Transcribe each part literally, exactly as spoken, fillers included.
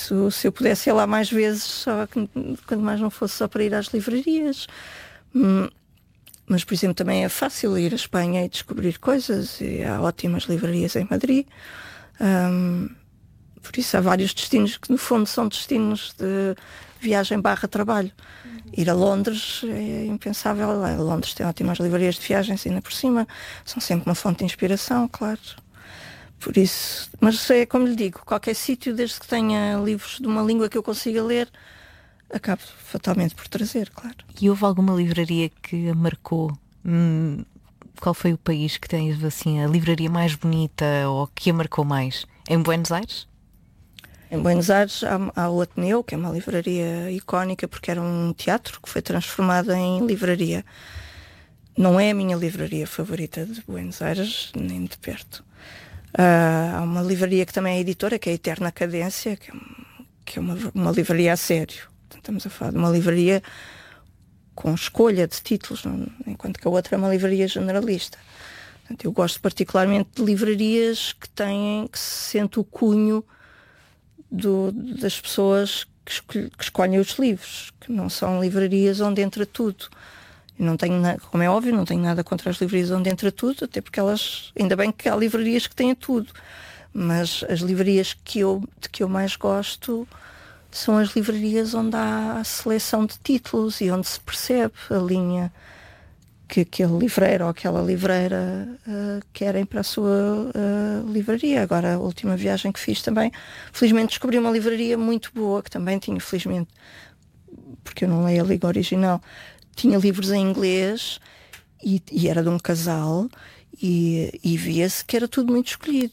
isso, se eu pudesse ir lá mais vezes, só que quando mais não fosse só para ir às livrarias. Hum, mas, por exemplo, também é fácil ir à Espanha e descobrir coisas, e há ótimas livrarias em Madrid. Hum, por isso há vários destinos que no fundo são destinos de viagem barra trabalho. Uhum. Ir a Londres é impensável. Londres tem ótimas livrarias de viagens ainda por cima, são sempre uma fonte de inspiração, claro. Por isso, mas é como lhe digo, qualquer sítio, desde que tenha livros de uma língua que eu consiga ler, acabo fatalmente por trazer, claro. E houve alguma livraria que a marcou? Hum, qual foi o país que tem assim a livraria mais bonita ou que a marcou mais? Em Buenos Aires? Em Buenos Aires há, há o Ateneu, que é uma livraria icónica porque era um teatro que foi transformado em livraria. Não é a minha livraria favorita de Buenos Aires, nem de perto. Uh, há uma livraria que também é editora, que é a Eterna Cadência, que é, que é uma, uma livraria a sério. Estamos a falar de uma livraria com escolha de títulos, não, enquanto que a outra é uma livraria generalista. Portanto, eu gosto particularmente de livrarias que têm, que se sente o cunho do, das pessoas que, escolhe, que escolhem os livros, que não são livrarias onde entra tudo. Eu não tenho, como é óbvio, não tenho nada contra as livrarias onde entra tudo, até porque elas, ainda bem que há livrarias que têm tudo, mas as livrarias que eu, de que eu mais gosto são as livrarias onde há a seleção de títulos e onde se percebe a linha que aquele livreiro ou aquela livreira uh, querem para a sua uh, livraria. Agora, a última viagem que fiz também, felizmente descobri uma livraria muito boa, que também tinha, felizmente, porque eu não leio a língua original, tinha livros em inglês e, e era de um casal e, e via-se que era tudo muito escolhido.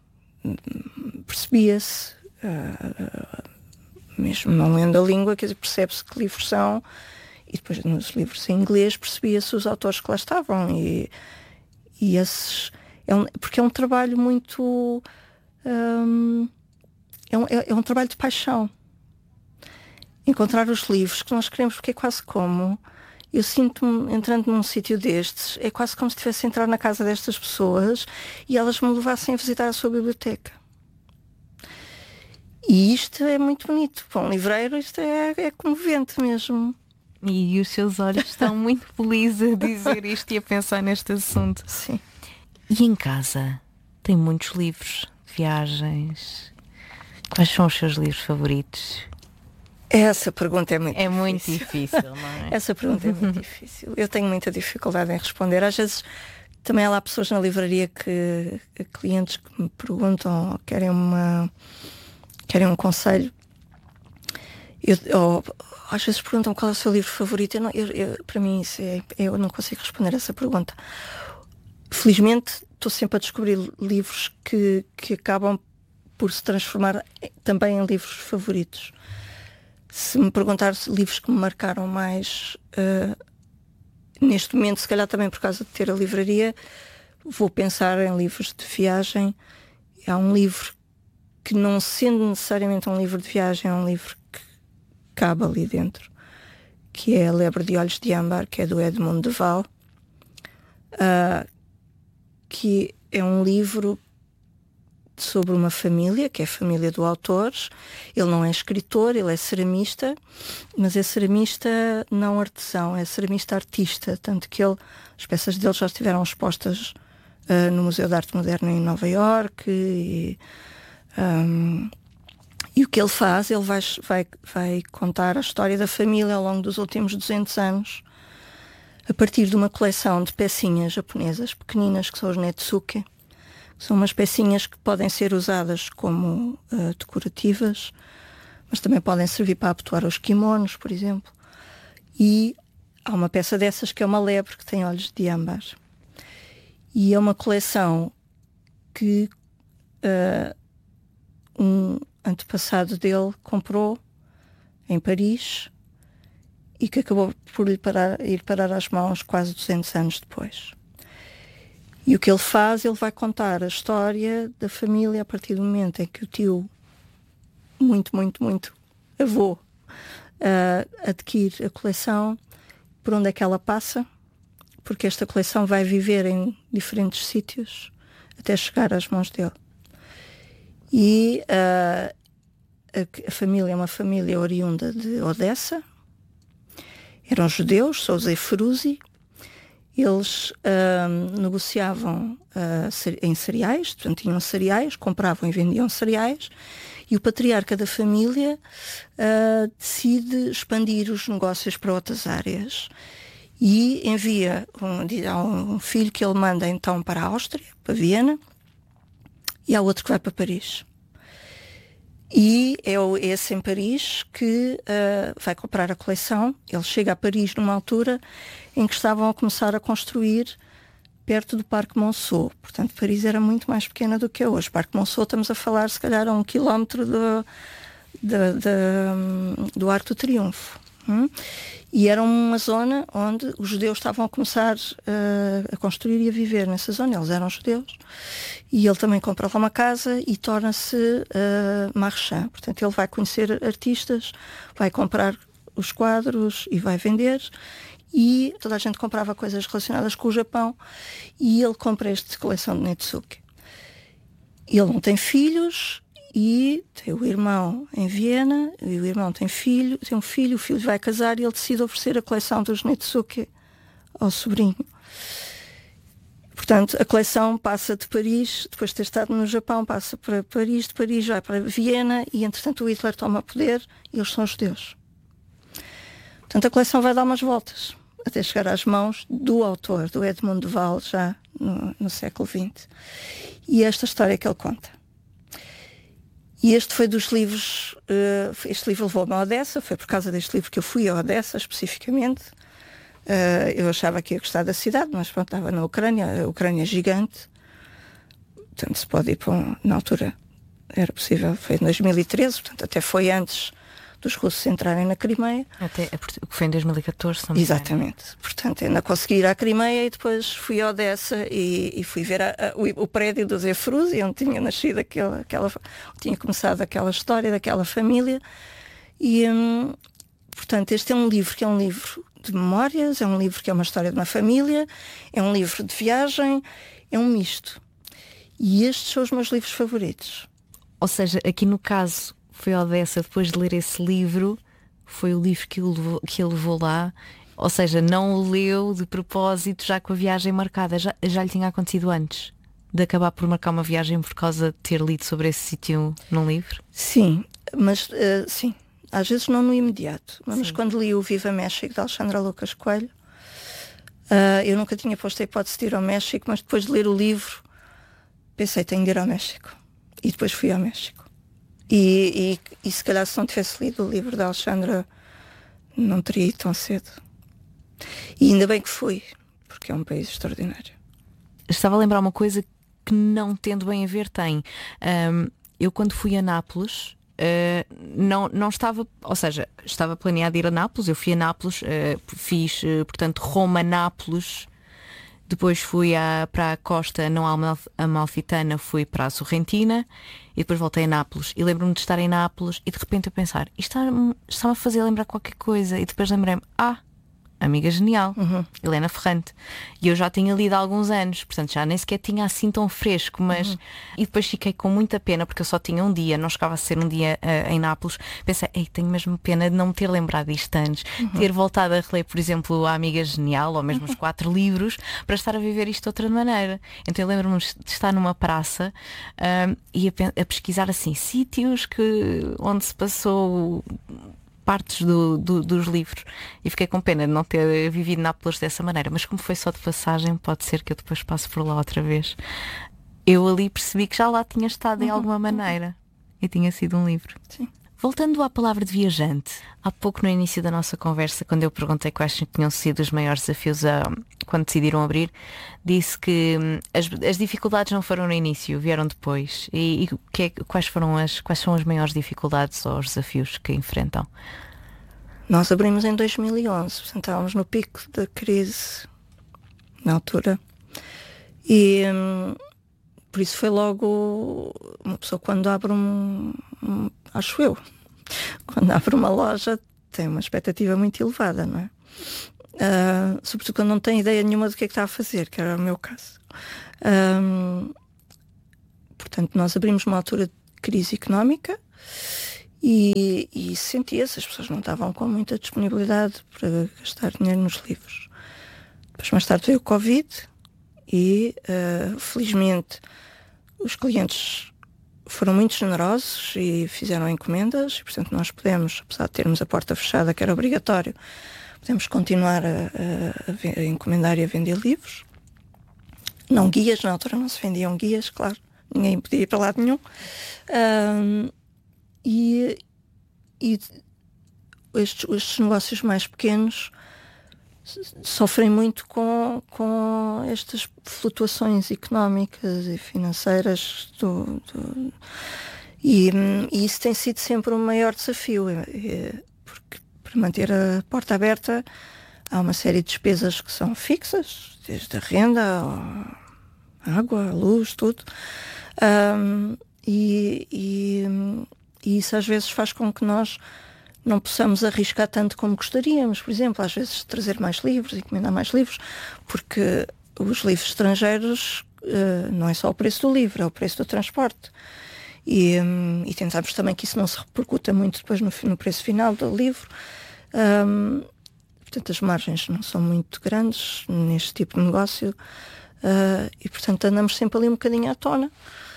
Percebia-se, uh, mesmo não lendo a língua, quer dizer, percebe-se que livros são, e depois nos livros em inglês percebia-se os autores que lá estavam e, e esses é um, porque é um trabalho muito um, é, um, é, é um trabalho de paixão encontrar os livros que nós queremos, porque é quase como eu sinto-me entrando num sítio destes, é quase como se estivesse a entrar na casa destas pessoas e elas me levassem a visitar a sua biblioteca. E isto é muito bonito. Para um livreiro isto é, é comovente mesmo. E os seus olhos estão muito felizes a dizer isto e a pensar neste assunto. Sim. E em casa? Tem muitos livros, viagens. Quais são os seus livros favoritos? Essa pergunta é muito é difícil. muito difícil, não é? Essa pergunta é muito difícil. Eu tenho muita dificuldade em responder. Às vezes também há lá pessoas na livraria que, clientes que me perguntam ou querem uma querem um conselho. Eu, ou, às vezes perguntam qual é o seu livro favorito. Eu não, eu, eu, para mim isso é, eu não consigo responder essa pergunta. Felizmente estou sempre a descobrir livros que, que acabam por se transformar também em livros favoritos. Se me perguntar se livros que me marcaram mais uh, neste momento, se calhar também por causa de ter a livraria, vou pensar em livros de viagem. Há um livro que, não sendo necessariamente um livro de viagem, é um livro que cabe ali dentro, que é A Lebre de Olhos de Âmbar, que é do Edmund de Waal, uh, que é um livro sobre uma família, que é a família do autor. Ele não é escritor, ele é ceramista, mas é ceramista não artesão, é ceramista artista, tanto que ele, as peças dele já estiveram expostas uh, no Museu de Arte Moderna em Nova Iorque e, um, e o que ele faz, ele vai, vai, vai contar a história da família ao longo dos últimos duzentos anos, a partir de uma coleção de pecinhas japonesas pequeninas, que são os netsuke. São umas pecinhas que podem ser usadas como uh, decorativas, mas também podem servir para abotoar os kimonos, por exemplo. E há uma peça dessas que é uma lebre que tem olhos de âmbar. E é uma coleção que uh, um antepassado dele comprou em Paris e que acabou por lhe parar, ir parar às mãos quase duzentos anos depois. E o que ele faz, ele vai contar a história da família a partir do momento em que o tio, muito, muito, muito avô, uh, adquire a coleção, por onde é que ela passa, porque esta coleção vai viver em diferentes sítios até chegar às mãos dele. E uh, a, a família é uma família oriunda de Odessa. Eram judeus, são os Eferuzi. Eles uh, negociavam uh, em cereais, portanto tinham cereais, compravam e vendiam cereais, e o patriarca da família uh, decide expandir os negócios para outras áreas e envia um, um filho que ele manda então para a Áustria, para Viena, e há outro que vai para Paris. E é esse em Paris que uh, vai comprar a coleção. Ele chega a Paris numa altura em que estavam a começar a construir perto do Parque Monceau. Portanto, Paris era muito mais pequena do que é hoje. Parque Monceau, estamos a falar se calhar a um quilómetro do, do, do, do Arco do Triunfo. Hum? E era uma zona onde os judeus estavam a começar uh, a construir e a viver nessa zona. Eles eram judeus. E ele também compra lá uma casa e torna-se uh, marchand. Portanto, ele vai conhecer artistas, vai comprar os quadros e vai vender. E toda a gente comprava coisas relacionadas com o Japão. E ele compra esta coleção de Netsuke. Ele não tem filhos e tem o irmão em Viena. E o irmão tem filho, tem um filho, o filho vai casar e ele decide oferecer a coleção dos Netsuke ao sobrinho. Portanto, a coleção passa de Paris, depois de ter estado no Japão, passa para Paris, de Paris vai para Viena e, entretanto, o Hitler toma poder e eles são judeus. Portanto, a coleção vai dar umas voltas até chegar às mãos do autor, do Edmond de Waal, já no, no século vinte. E esta história que ele conta. E este foi dos livros, uh, este livro levou-me a Odessa, foi por causa deste livro que eu fui a Odessa, especificamente. Uh, eu achava que ia gostar da cidade, mas pronto, estava na Ucrânia, a Ucrânia é gigante, portanto se pode ir para um, na altura era possível, foi em dois mil e treze, portanto até foi antes dos russos entrarem na Crimeia. Até, foi em dois mil e catorze também. Exatamente, portanto ainda consegui ir à Crimeia e depois fui a Odessa e, e fui ver a, a, o, o prédio dos Eferuzi, onde tinha nascido aquela, aquela, tinha começado aquela história daquela família e hum, portanto este é um livro que é um livro de memórias, é um livro que é uma história de uma família, é um livro de viagem, é um misto. E estes são os meus livros favoritos. Ou seja, aqui no caso, foi a Odessa, depois de ler esse livro, foi o livro que ele levou, que ele levou lá, ou seja, não o leu de propósito já com a viagem marcada, já, já lhe tinha acontecido antes de acabar por marcar uma viagem por causa de ter lido sobre esse sítio num livro? Sim, mas uh, sim. Às vezes não no imediato, mas Sim. quando li o Viva México de Alexandra Lucas Coelho, uh, eu nunca tinha posto a hipótese de ir ao México, mas depois de ler o livro pensei, tenho de ir ao México. E depois fui ao México. E, e, e se calhar se não tivesse lido o livro da Alexandra não teria ido tão cedo. E ainda bem que fui, porque é um país extraordinário. Estava a lembrar uma coisa que, não tendo bem a ver, tem. Um, eu quando fui a Nápoles, Uh, não, não estava, ou seja, estava planeado ir a Nápoles, eu fui a Nápoles, uh, fiz, uh, portanto, Roma-Nápoles, depois fui a, para a costa não amalfitana, fui para a Sorrentina e depois voltei a Nápoles. E lembro-me de estar em Nápoles e de repente eu pensar, isto está-me, está-me a fazer lembrar qualquer coisa, e depois lembrei-me, ah, amiga genial, uhum. Helena Ferrante. E eu já tinha lido há alguns anos, portanto já nem sequer tinha assim tão fresco, mas uhum. E depois fiquei com muita pena porque eu só tinha um dia, não chegava a ser um dia uh, em Nápoles. Pensei, ei, tenho mesmo pena de não me ter lembrado disto antes, uhum. ter voltado a reler, por exemplo, a Amiga Genial ou mesmo uhum. os quatro livros para estar a viver isto de outra maneira. Então eu lembro-me de estar numa praça uh, e a, a pesquisar assim sítios que, onde se passou partes do, do, dos livros, e fiquei com pena de não ter vivido Nápoles dessa maneira, mas como foi só de passagem, pode ser que eu depois passe por lá outra vez. Eu ali percebi que já lá tinha estado de alguma maneira e tinha sido um livro. Sim. Voltando à palavra de viajante, há pouco no início da nossa conversa, quando eu perguntei quais tinham sido os maiores desafios a, quando decidiram abrir, disse que hum, as, as dificuldades não foram no início, vieram depois. E, e que é, quais, foram as, quais são as maiores dificuldades ou os desafios que enfrentam? Nós abrimos em dois mil e onze, portanto estávamos no pico da crise na altura. E hum, por isso foi logo uma pessoa quando abre um, um acho eu, quando abre uma loja tem uma expectativa muito elevada, não é? Uh, sobretudo quando não tem ideia nenhuma do que é que está a fazer, que era o meu caso. Um, portanto, nós abrimos uma altura de crise económica E, e sentia-se, as pessoas não estavam com muita disponibilidade para gastar dinheiro nos livros. Depois mais tarde veio o Covid e uh, felizmente os clientes foram muito generosos e fizeram encomendas e portanto nós podemos, apesar de termos a porta fechada que era obrigatório, podemos continuar a, a, a encomendar e a vender livros. Não guias, na altura não se vendiam guias, claro, ninguém podia ir para lado nenhum. Um, e, e estes, estes negócios mais pequenos sofrem muito com, com estas flutuações económicas e financeiras do, do, e, e isso tem sido sempre o maior desafio, porque para manter a porta aberta há uma série de despesas que são fixas, desde a renda, a água, a luz, tudo. Um, e, e, e isso às vezes faz com que nós não possamos arriscar tanto como gostaríamos. Por exemplo, às vezes trazer mais livros, encomendar mais livros, porque os livros estrangeiros uh, não é só o preço do livro, é o preço do transporte. E, um, e tentamos também que isso não se repercuta muito depois no, no preço final do livro. Um, portanto, as margens não são muito grandes neste tipo de negócio uh, e, portanto, andamos sempre ali um bocadinho à tona.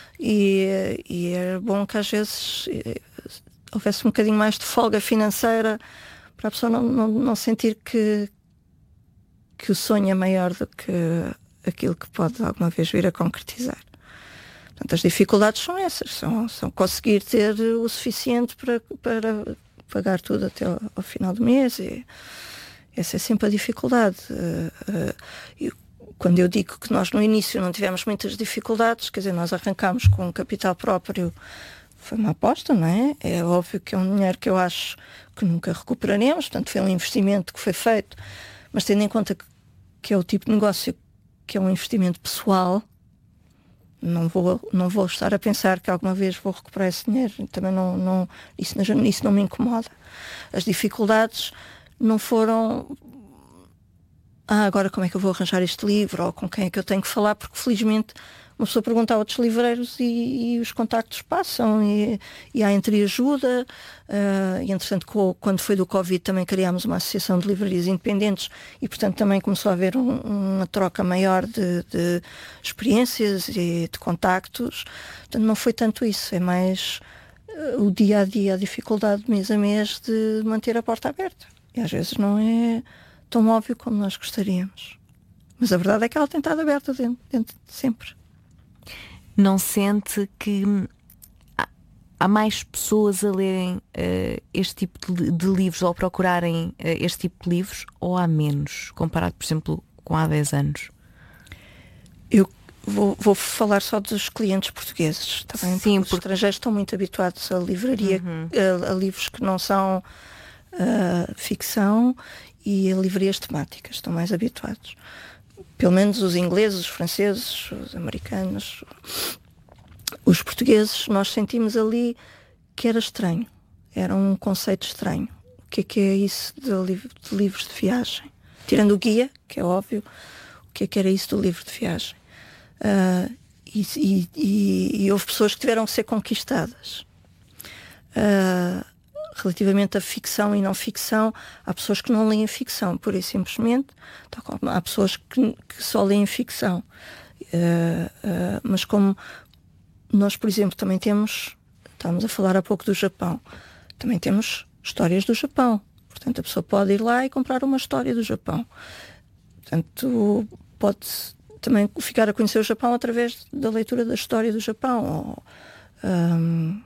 E, e é bom que às vezes houvesse um bocadinho mais de folga financeira para a pessoa não, não, não sentir que, que o sonho é maior do que aquilo que pode alguma vez vir a concretizar. Portanto, as dificuldades são essas, são, são conseguir ter o suficiente para, para pagar tudo até ao, ao final do mês. E essa é sempre a dificuldade. Uh, uh, e quando eu digo que nós no início não tivemos muitas dificuldades, quer dizer, nós arrancámos com um capital próprio. Foi uma aposta, não é? É óbvio que é um dinheiro que eu acho que nunca recuperaremos, portanto foi um investimento que foi feito, mas tendo em conta que, que é o tipo de negócio que é um investimento pessoal, não vou, não vou estar a pensar que alguma vez vou recuperar esse dinheiro, também não, não, isso, não, isso não me incomoda. As dificuldades não foram ah, agora como é que eu vou arranjar este livro, ou com quem é que eu tenho que falar, porque felizmente uma pessoa pergunta a outros livreiros e, e os contactos passam e, e há entreajuda. Uh, e entretanto, com, quando foi do Covid também criámos uma associação de livrarias independentes e portanto também começou a haver um, uma troca maior de, de experiências e de contactos. Portanto, não foi tanto isso, é mais uh, o dia a dia, a dificuldade de mês a mês de manter a porta aberta. E às vezes não é tão óbvio como nós gostaríamos. Mas a verdade é que ela tem estado aberta dentro, dentro de sempre. Não sente que há mais pessoas a lerem uh, este tipo de, de livros ou a procurarem uh, este tipo de livros, ou há menos, comparado, por exemplo, com há dez anos? Eu vou, vou falar só dos clientes portugueses, tá bem? Sim, porque os estrangeiros estão muito habituados à livraria, uhum. a, a livros que não são uh, ficção e a livrarias temáticas, estão mais habituados. Pelo menos os ingleses, os franceses, os americanos, os portugueses, nós sentimos ali que era estranho, era um conceito estranho. O que é que é isso de, livro, de livros de viagem? Tirando o guia, que é óbvio, o que é que era isso do livro de viagem? Uh, e, e, e, e houve pessoas que tiveram que ser conquistadas. Uh, Relativamente a ficção e não ficção, há pessoas que não leem ficção, pura e simplesmente. Há pessoas que, que só leem ficção. Uh, uh, mas como nós, por exemplo, também temos, estávamos a falar há pouco do Japão, também temos histórias do Japão. Portanto, a pessoa pode ir lá e comprar uma história do Japão. Portanto, pode também ficar a conhecer o Japão através da leitura da história do Japão. Ou, um,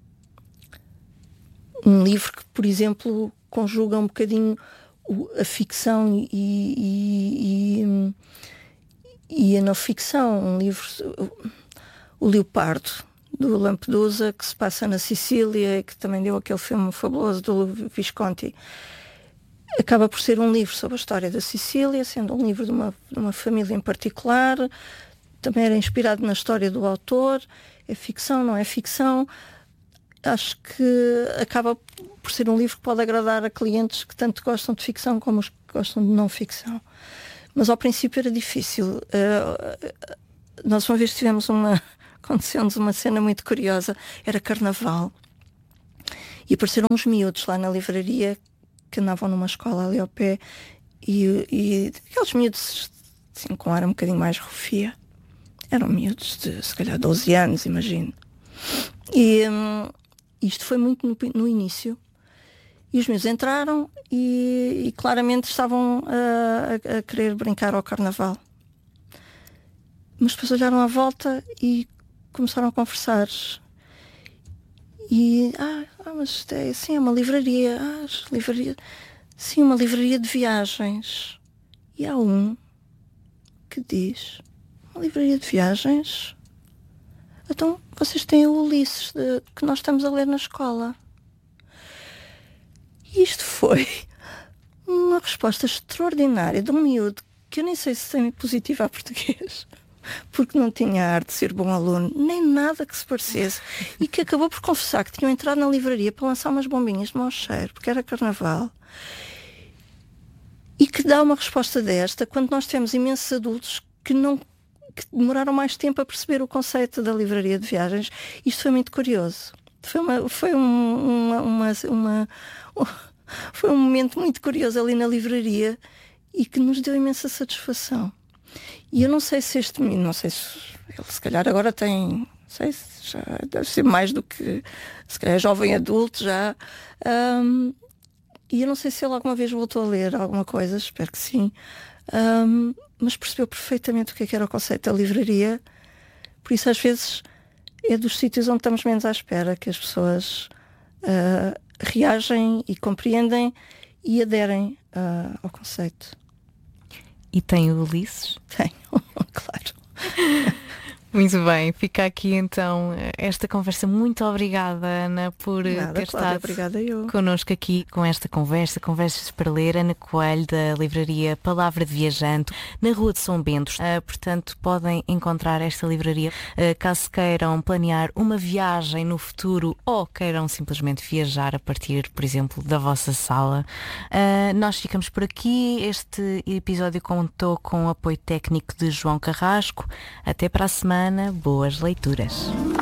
Um livro que, por exemplo, conjuga um bocadinho a ficção e, e, e, e a não ficção. Um livro, O Leopardo, do Lampedusa, que se passa na Sicília e que também deu aquele filme fabuloso do Visconti. Acaba por ser um livro sobre a história da Sicília, sendo um livro de uma, de uma família em particular. Também era inspirado na história do autor. É ficção, não é ficção? Acho que acaba por ser um livro que pode agradar a clientes que tanto gostam de ficção como os que gostam de não ficção. Mas ao princípio era difícil. Uh, nós uma vez tivemos uma... Aconteceu-nos uma cena muito curiosa. Era carnaval. E apareceram uns miúdos lá na livraria que andavam numa escola ali ao pé, e, e aqueles miúdos assim, com ar um bocadinho mais rufia. Eram miúdos de se calhar doze anos, imagino. E hum, isto foi muito no, no início. E os meus entraram e, e claramente estavam a, a, a querer brincar ao carnaval. Mas depois olharam à volta e começaram a conversar. E, ah, ah mas isto é assim, é uma livraria. Ah, livraria. Sim, uma livraria de viagens. E há um que diz, uma livraria de viagens? Então, vocês têm o Ulisses, de, que nós estamos a ler na escola. E isto foi uma resposta extraordinária de um miúdo que eu nem sei se tem positivo a português, porque não tinha arte de ser bom aluno, nem nada que se parecesse, e que acabou por confessar que tinham entrado na livraria para lançar umas bombinhas de mau cheiro, porque era carnaval, e que dá uma resposta desta quando nós temos imensos adultos que não que demoraram mais tempo a perceber o conceito da livraria de viagens. Isto foi muito curioso. Foi uma, foi um, uma, uma, uma, foi um momento muito curioso ali na livraria e que nos deu imensa satisfação. E eu não sei se este menino, não sei se ele se calhar agora tem, não sei se já deve ser mais do que, se calhar é jovem adulto já, um, e eu não sei se ele alguma vez voltou a ler alguma coisa, espero que sim, um, mas percebeu perfeitamente o que é que era o conceito da livraria. Por isso às vezes é dos sítios onde estamos menos à espera que as pessoas uh, reagem e compreendem e aderem uh, ao conceito. E tem o Ulisses? Tenho, claro. Muito bem, fica aqui então esta conversa. Muito obrigada, Ana, por Nada, ter Cláudia, estado obrigada eu. connosco aqui com esta conversa, Conversas para Ler. Ana Coelho, da livraria Palavra de Viajante, na Rua de São Bento. Uh, portanto, podem encontrar esta livraria uh, caso queiram planear uma viagem no futuro ou queiram simplesmente viajar a partir, por exemplo, da vossa sala. Uh, nós ficamos por aqui. Este episódio contou com o apoio técnico de João Carrasco. Até para a semana. Boas leituras.